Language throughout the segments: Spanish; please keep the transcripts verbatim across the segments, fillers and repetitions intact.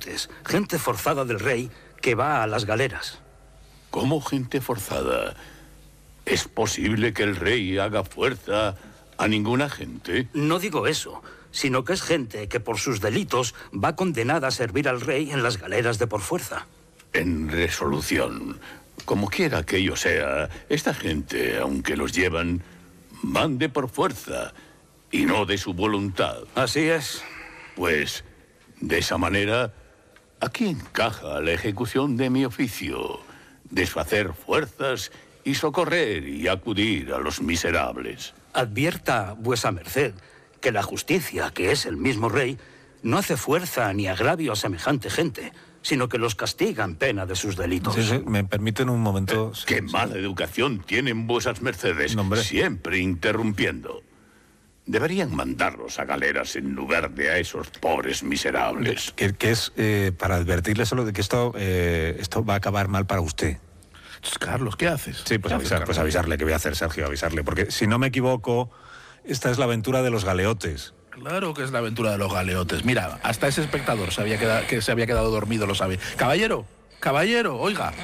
galeotes, gente forzada del rey que va a las galeras. ¿Cómo gente forzada? ¿Es posible que el rey haga fuerza a ninguna gente? No digo eso, sino que es gente que por sus delitos va condenada a servir al rey en las galeras de por fuerza. En resolución, como quiera que ello sea, esta gente, aunque los llevan, van de por fuerza y no de su voluntad. Así es. Pues, de esa manera, aquí encaja la ejecución de mi oficio: desfacer fuerzas y socorrer y acudir a los miserables. Advierta vuesa merced que la justicia, que es el mismo rey, no hace fuerza ni agravio a semejante gente, sino que los castiga en pena de sus delitos. Sí, sí, me permiten un momento... Eh, ¡Qué sí, mala sí. educación tienen vuesas mercedes! No, siempre interrumpiendo. Deberían mandarlos a galeras en lugar de a esos pobres miserables. Que, que es eh, para advertirles solo de que esto, eh, esto va a acabar mal para usted. Carlos, ¿qué haces? Sí, pues, ¿Qué avisar, haces, pues avisarle. ¿Qué voy a hacer, Sergio? Avisarle. Porque si no me equivoco, esta es la aventura de los galeotes. Claro que es la aventura de los galeotes. Mira, hasta ese espectador se había quedado, que se había quedado dormido lo sabe. Caballero, caballero, oiga.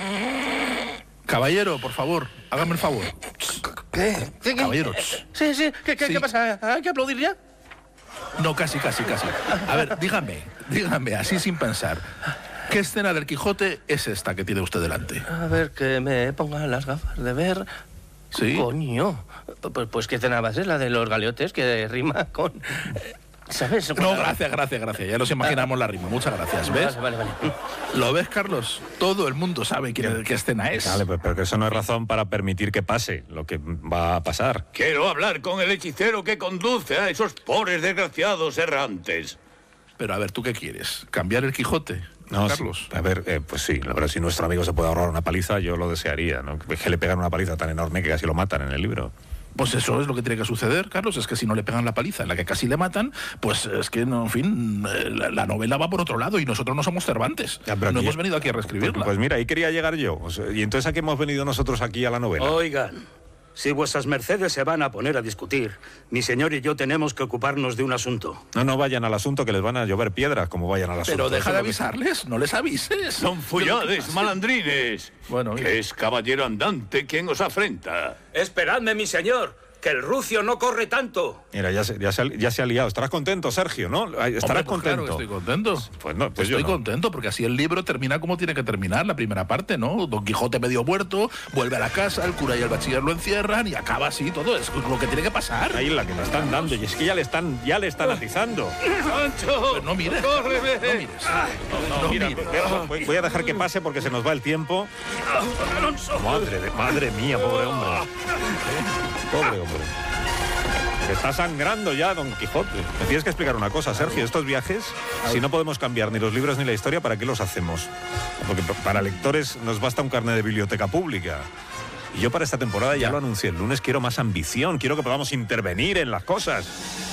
Caballero, por favor, hágame el favor. ¿Qué? ¿Qué? Caballero. Sí, sí. ¿Qué, qué, sí. ¿Qué pasa? ¿Hay que aplaudir ya? No, casi, casi, casi. A ver, dígame, dígame, así sin pensar. ¿Qué escena del Quijote es esta que tiene usted delante? A ver, que me pongan las gafas de ver... ¿Sí? Coño. Pues, pues ¿qué escena va a ser? La de los galeotes, que rima con... ¿Sabes? No, gracias, gracias, gracias. Ya nos imaginamos la rima. Muchas gracias. ¿Ves? Vale, vale, vale. ¿Lo ves, Carlos? Todo el mundo sabe qué, qué escena es. Vale, pues, pero que eso no es razón para permitir que pase lo que va a pasar. Quiero hablar con el hechicero que conduce a esos pobres desgraciados errantes. Pero a ver, ¿tú qué quieres? ¿Cambiar el Quijote? No, Carlos. Sí. A ver, eh, pues sí, la verdad, si nuestro amigo se puede ahorrar una paliza, yo lo desearía, ¿no? Que le pegan una paliza tan enorme que casi lo matan en el libro. Pues eso es lo que tiene que suceder, Carlos, es que si no le pegan la paliza en la que casi le matan, pues es que, no, en fin, la, la novela va por otro lado y nosotros no somos Cervantes. Ya, no aquí, hemos venido aquí a reescribirla. Pues, pues mira, ahí quería llegar yo. O sea, y entonces, ¿a qué hemos venido nosotros aquí a la novela? Oigan, si vuestras mercedes se van a poner a discutir, mi señor y yo tenemos que ocuparnos de un asunto. No, no vayan al asunto, que les van a llover piedras como vayan al asunto. Pero deja de avisarles, no les avises. Son follades, malandrines. Bueno, que es caballero andante quien os afrenta. Esperadme, mi señor, que el rucio no corre tanto. Mira, ya se, ya se, ya se ha liado. Estarás contento, Sergio, ¿no? Estarás Hombre, pues contento. Claro que estoy contento. Pues no, pues estoy yo no. contento porque así el libro termina como tiene que terminar, la primera parte, ¿no? Don Quijote medio muerto, vuelve a la casa, el cura y el bachiller lo encierran y acaba así todo. Es lo que tiene que pasar. Ahí es la que le están dando y es que ya le están, ya le están atizando. ¡Sancho! Pues no mires. ¡Córreme! No mires. No, no, no mira, mires. Voy, voy a dejar que pase porque se nos va el tiempo. Madre, de, madre mía, pobre hombre. Pobre hombre. Está sangrando ya, Don Quijote. Me tienes que explicar una cosa, Sergio. Estos viajes, si no podemos cambiar ni los libros ni la historia, ¿para qué los hacemos? Porque para lectores nos basta un carnet de biblioteca pública. Y yo para esta temporada, ya, ya lo anuncié el lunes, quiero más ambición. Quiero que podamos intervenir en las cosas.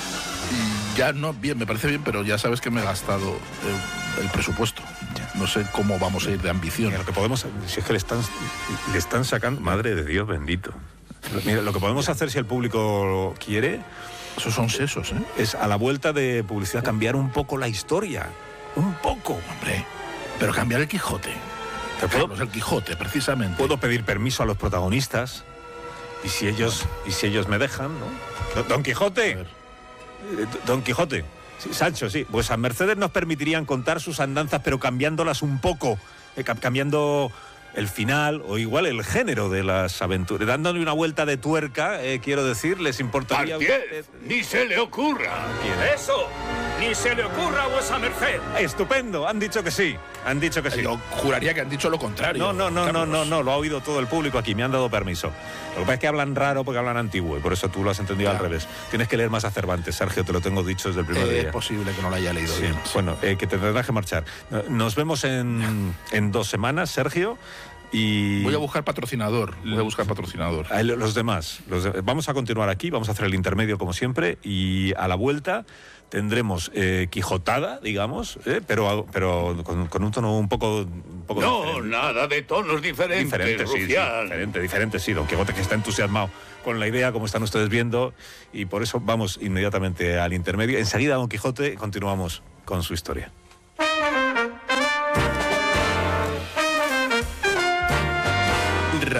Y ya no, bien, me parece bien, pero ya sabes que me he gastado el, el presupuesto. No sé cómo vamos a ir de ambición. Mira, lo que podemos, si es que le están, le están sacando... Madre de Dios bendito. Mira, lo que podemos hacer si el público quiere... Esos son sesos, ¿eh? Es a la vuelta de publicidad cambiar un poco la historia. Un poco. Hombre, pero cambiar el Quijote. ¿Te puedo? Carlos, el Quijote, precisamente. Puedo pedir permiso a los protagonistas. Y si ellos, y si ellos me dejan, ¿no? Don Quijote. Don Quijote. Sí, Sancho, sí. Pues a Mercedes nos permitirían contar sus andanzas, pero cambiándolas un poco. Eh, cambiando... el final o igual el género de las aventuras, dándole una vuelta de tuerca, eh, quiero decir, les importaría... ¡Pardiez! ¡Ni se le ocurra! ¿Quién? ¡Eso! ¡Ni se le ocurra a vuesa merced! ¡Estupendo! Han dicho que sí, han dicho que sí. Yo juraría que han dicho lo contrario. No, no, no, Carlos. no, no, no, lo ha oído todo el público aquí, me han dado permiso. Lo que pasa es que hablan raro porque hablan antiguo y por eso tú lo has entendido claro. Al revés. Tienes que leer más a Cervantes, Sergio, te lo tengo dicho desde el primer eh, día. Es posible que no lo haya leído sí. bien. Sí. Bueno, eh, que te tendrás que marchar. Nos vemos en, en dos semanas, Sergio. Y... Voy a buscar patrocinador, voy a buscar patrocinador. Los demás, los de... vamos a continuar aquí, vamos a hacer el intermedio como siempre y a la vuelta tendremos eh, Quijotada, digamos, eh, pero, pero con, con un tono un poco... Un poco no, diferente. Nada de tonos diferentes, diferente, sí, sí, diferente, diferente, sí, Don Quijote que está entusiasmado con la idea, como están ustedes viendo, y por eso vamos inmediatamente al intermedio. Enseguida, Don Quijote, continuamos con su historia.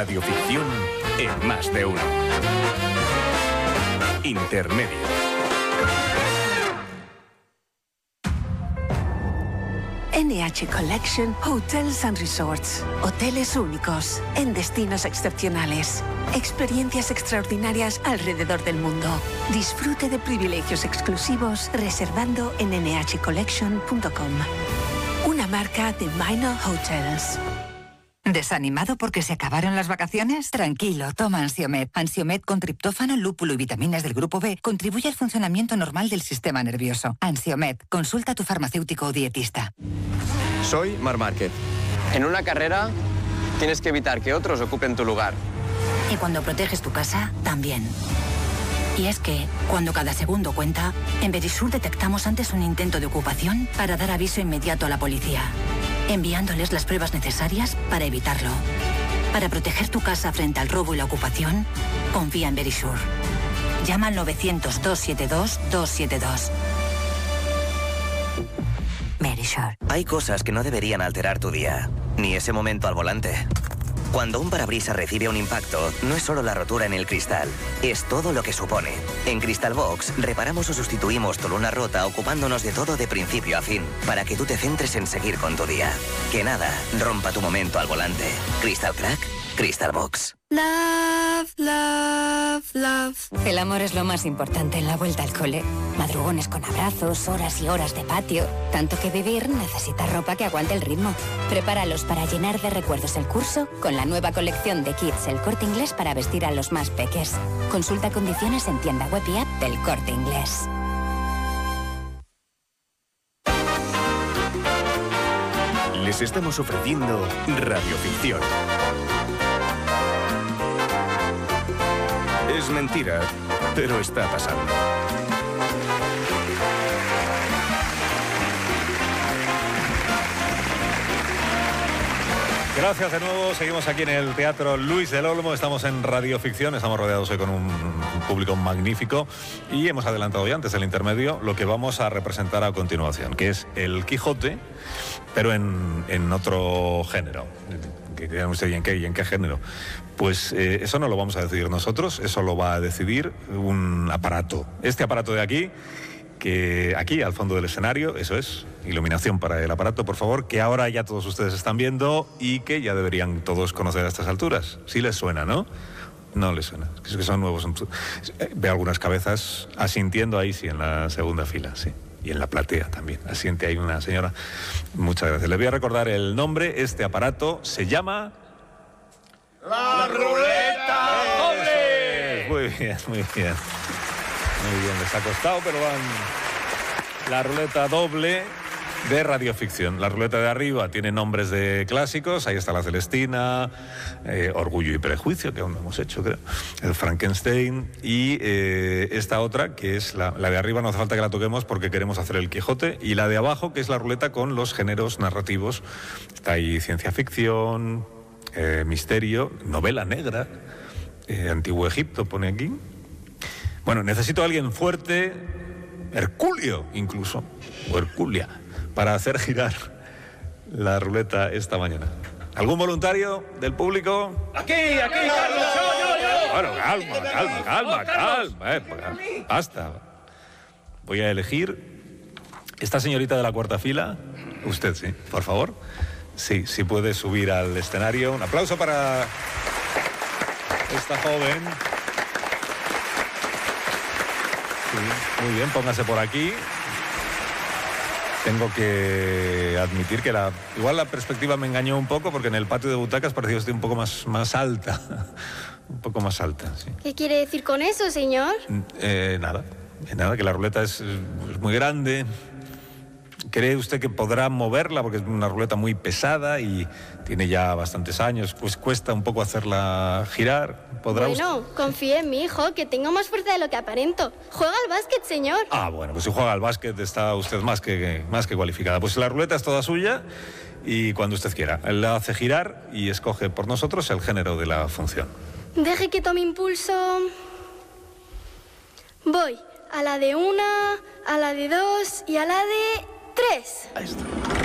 radioficción en Más de Uno. Intermedio. N H Collection Hotels and Resorts. Hoteles únicos, en destinos excepcionales. Experiencias extraordinarias alrededor del mundo. Disfrute de privilegios exclusivos reservando en n h collection punto com. Una marca de Minor Hotels. ¿Desanimado porque se acabaron las vacaciones? Tranquilo, toma Ansiomed. Ansiomed con triptófano, lúpulo y vitaminas del grupo B contribuye al funcionamiento normal del sistema nervioso. Ansiomed, consulta a tu farmacéutico o dietista. Soy Mar Márquez. En una carrera tienes que evitar que otros ocupen tu lugar. Y cuando proteges tu casa, también. Y es que, cuando cada segundo cuenta, en Verisur detectamos antes un intento de ocupación para dar aviso inmediato a la policía, enviándoles las pruebas necesarias para evitarlo. Para proteger tu casa frente al robo y la ocupación, confía en Verisur. Llama al novecientos, doscientos setenta y dos, doscientos setenta y dos. Verisur. Hay cosas que no deberían alterar tu día, ni ese momento al volante. Cuando un parabrisas recibe un impacto, no es solo la rotura en el cristal, es todo lo que supone. En Crystal Box, reparamos o sustituimos tu luna rota ocupándonos de todo de principio a fin, para que tú te centres en seguir con tu día. Que nada rompa tu momento al volante. Crystal Crack, Crystal Box. Love, love, love. El amor es lo más importante en la vuelta al cole. Madrugones con abrazos, horas y horas de patio. Tanto que vivir necesita ropa que aguante el ritmo. Prepáralos para llenar de recuerdos el curso con la nueva colección de Kids El Corte Inglés para vestir a los más peques. Consulta condiciones en tienda web y app del Corte Inglés. Les estamos ofreciendo radioficción. Es mentira, pero está pasando. Gracias de nuevo, seguimos aquí en el Teatro Luis del Olmo, estamos en Radioficción, estamos rodeados hoy con un público magnífico y hemos adelantado ya antes del intermedio lo que vamos a representar a continuación, que es el Quijote, pero en, en otro género. Que dirán ustedes, ¿y en qué, y en qué género? Pues eh, eso no lo vamos a decidir nosotros, eso lo va a decidir un aparato. Este aparato de aquí, que aquí al fondo del escenario, eso es, iluminación para el aparato, por favor, que ahora ya todos ustedes están viendo y que ya deberían todos conocer a estas alturas. Sí les suena, ¿no? No les suena, es que son nuevos. Veo algunas cabezas asintiendo ahí, sí, en la segunda fila, sí. Y en la platea también, asiente ahí una señora. Muchas gracias. Les voy a recordar el nombre. Este aparato se llama... ¡La ruleta doble! Muy bien, muy bien. Muy bien, les ha costado, pero van... La ruleta doble de radioficción. La ruleta de arriba tiene nombres de clásicos. Ahí está la Celestina, eh, Orgullo y Prejuicio, que aún no hemos hecho, creo. El Frankenstein. Y eh, esta otra, que es la, la de arriba, no hace falta que la toquemos porque queremos hacer el Quijote. Y la de abajo, que es la ruleta con los géneros narrativos. Está ahí ciencia ficción, eh, misterio, novela negra, eh, Antiguo Egipto, pone aquí. Bueno, necesito a alguien fuerte, Herculio incluso, o Herculia, para hacer girar la ruleta esta mañana. ¿Algún voluntario del público? Aquí, aquí, Carlos. Yo, yo, yo. Bueno, calma, calma, calma, calma. Eh, basta. Voy a elegir esta señorita de la cuarta fila. Usted, sí, por favor. Sí, sí puede subir al escenario. Un aplauso para esta joven. Sí, muy bien, póngase por aquí. Tengo que admitir que la, igual la perspectiva me engañó un poco porque en el patio de butacas parecía usted un poco más, más alta. Un poco más alta, sí. ¿Qué quiere decir con eso, señor? Eh, nada, nada, que la ruleta es, es muy grande. ¿Cree usted que podrá moverla? Porque es una ruleta muy pesada y tiene ya bastantes años, pues cuesta un poco hacerla girar. ¿Podrá bueno, usted? confíe en mi hijo, que tengo más fuerza de lo que aparento. Juega al básquet, señor. Ah, bueno, pues si juega al básquet está usted más que, más que cualificada. Pues la ruleta es toda suya y cuando usted quiera. Él la hace girar y escoge por nosotros el género de la función. Deje que tome impulso. Voy a la de una, a la de dos y a la de tres. Ahí está.